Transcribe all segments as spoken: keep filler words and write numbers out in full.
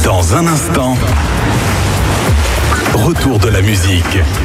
Dans un instant, retour de la musique.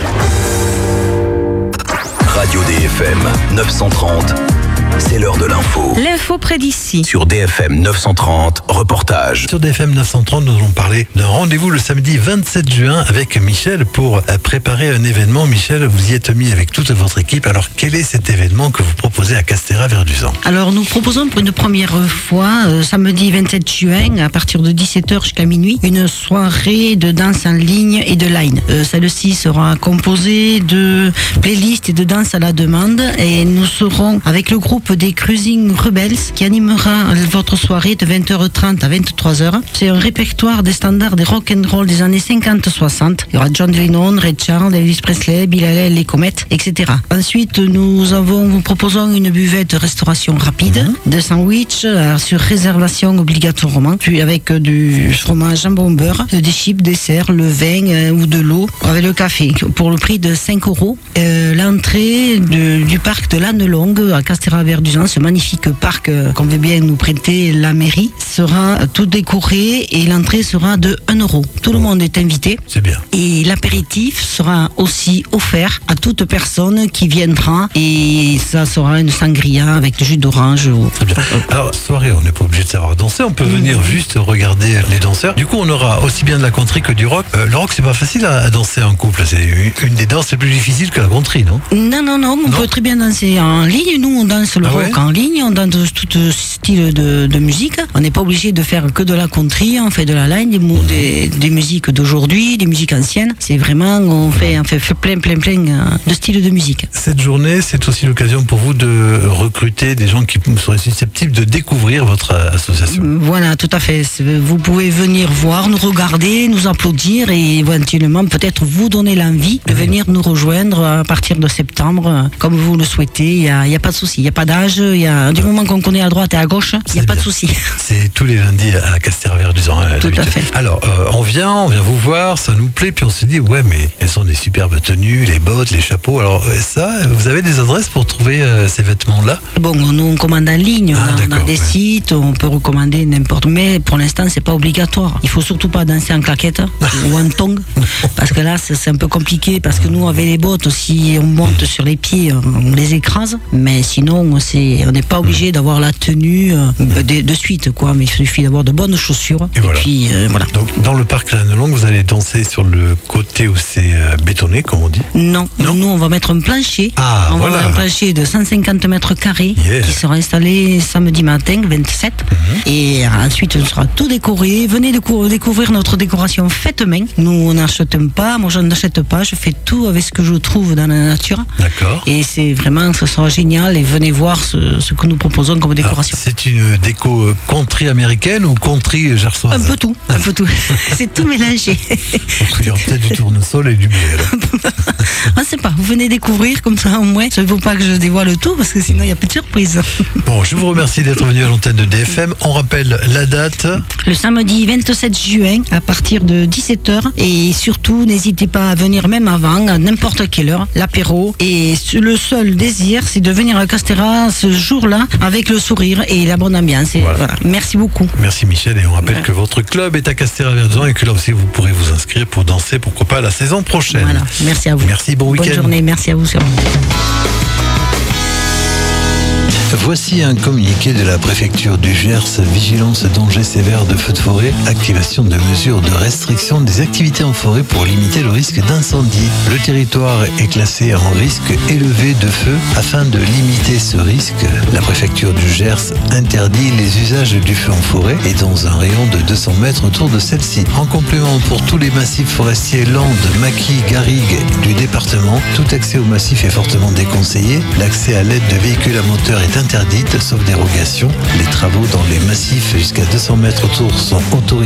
Radio D F M neuf cent trente, c'est l'heure de l'info. L'info près d'ici. Sur D F M neuf cent trente, reportage. Sur D F M neuf cent trente, nous allons parler d'un rendez-vous le samedi vingt-sept juin avec Michel pour préparer un événement. Michel, vous y êtes mis avec toute votre équipe. Alors, quel est cet événement que vous proposez à Castéra-Verduzan? Alors, nous proposons pour une première fois, euh, samedi vingt-sept juin, à partir de dix-sept heures jusqu'à minuit, une soirée de danse en ligne et de line. Euh, celle-ci sera composée de playlists et de danse à la demande. Et nous serons avec le groupe des Cruising Rebels qui animera votre soirée de vingt heures trente à vingt-trois heures. C'est un répertoire des standards des rock and roll des années cinquante soixante. Il y aura John Lennon, Ray Charles, Elvis Presley, Bill Haley, les Comètes, et cetera. Ensuite, nous avons, nous proposons une buvette de restauration rapide, mmh. de sandwich euh, sur réservation obligatoirement, puis avec euh, du fromage jambon beurre, des chips, dessert, le vin euh, ou de l'eau avec le café pour le prix de cinq euros. Euh, l'entrée de, du parc de l'Anne-Longue à Castéra-Verduzan, ce magnifique parc euh, qu'on veut bien nous prêter la mairie, sera tout décoré et l'entrée sera de un euro. Tout le monde est invité. C'est bien. Et l'apéritif sera aussi offert à toute personne qui viendra et ça sera une sangria avec du jus d'orange. Très bien. Alors, soirée, on n'est pas obligé de savoir danser, on peut mmh. venir juste regarder les danseurs. Du coup, on aura aussi bien de la country que du rock. Euh, le rock, c'est pas facile à, à danser en couple. C'est une des danses les plus difficiles que la country, non? Non, non, non, on non. peut très bien danser en ligne. Nous, on danse le ah rock ouais en ligne, on danse tout style de, de musique. On n'est pas obligé de faire que de la country, on fait de la line, des, des, des musiques d'aujourd'hui, des musiques anciennes. C'est vraiment, on fait, on fait plein, plein, plein de styles de musique. Cette journée, c'est aussi l'occasion pour vous de recruter des gens qui seraient susceptibles de découvrir votre association. Voilà, tout à fait. Vous pouvez venir voir, nous regarder, nous applaudir et éventuellement peut-être vous donner l'envie de venir nous rejoindre à partir de septembre, comme vous le souhaitez. Il n'y a, a pas de souci, il n'y a pas d'âge. Il y a, du moment qu'on connaît à droite et à gauche, il n'y a pas de souci. C'est tous les lundis à Castéra-Verduzan. Tout à fait. Alors, euh, on vient, on vient vous voir, ça nous plaît, puis on se dit, ouais, mais elles sont des superbes tenues, les bottes, les chapeaux. Alors, ça, vous avez des adresses pour trouver euh, ces vêtements-là? Bon, nous, on commande en ligne, ah, on a, on a des ouais. sites, on peut recommander n'importe, mais pour l'instant, c'est pas obligatoire. Il faut surtout pas danser en claquette ou en tongs, parce que là, c'est un peu compliqué, parce que nous, avec les bottes, si on monte sur les pieds, on les écrase, mais sinon, c'est, on n'est pas obligé d'avoir la tenue euh, de, de suite, quoi, mais il suffit d'avoir de bonnes chaussures. Et, et voilà. Puis, euh, voilà. Donc, dans le parc Lanelongue, vous allez danser sur le côté où c'est euh, bétonné, comme on dit? Non, non, nous, on va mettre un plancher. Ah, on voilà. va mettre un plancher de cent cinquante mètres carrés yeah. qui sera installé samedi matin, vingt-sept. Mm-hmm. Et ensuite, on sera tout décoré. Venez décou- découvrir notre décoration faite main. Nous, on n'achète pas. Moi, je n'achète pas. Je fais tout avec ce que je trouve dans la nature. D'accord. Et c'est vraiment, ce sera génial. Et venez voir ce, ce que nous proposons comme décoration. Alors, c'est une déco country américaine ou country gersoise? Un peu tout. Un peu tout. C'est tout mélangé. Il y aura peut-être du tournesol et du blé. On ne sait pas. Vous venez découvrir comme ça au moins. Il ne faut pas que je dévoile tout parce que sinon il n'y a plus de surprise. Bon, je vous remercie d'être venu à l'antenne de D F M. On rappelle la date. Le samedi vingt-sept juin à partir de dix-sept heures. Et surtout, n'hésitez pas à venir même avant, à n'importe quelle heure, l'apéro. Et le seul désir, c'est de venir à Castéra ce jour-là avec le sourire et la bonne ambiance. Et voilà. Voilà. Merci beaucoup. Merci Michel. Et on rappelle voilà. que votre club est à Castéra-Verduzan et que là aussi vous pourrez vous inscrire pour danser, pourquoi pas, la saison prochaine. Voilà. Merci à vous. Merci, bon week-end. Bonne journée, merci à vous. Voici un communiqué de la préfecture du Gers, vigilance danger sévère de feux de forêt, activation de mesures de restriction des activités en forêt pour limiter le risque d'incendie. Le territoire est classé en risque élevé de feu. Afin de limiter ce risque, la préfecture du Gers interdit les usages du feu en forêt et dans un rayon de deux cents mètres autour de celle-ci. En complément, pour tous les massifs forestiers Landes, Maquis, Garrigues du département, tout accès au massif est fortement déconseillé. L'accès à l'aide de véhicules à moteur est interdite, sauf dérogation. Les travaux dans les massifs jusqu'à deux cents mètres autour sont autorisés.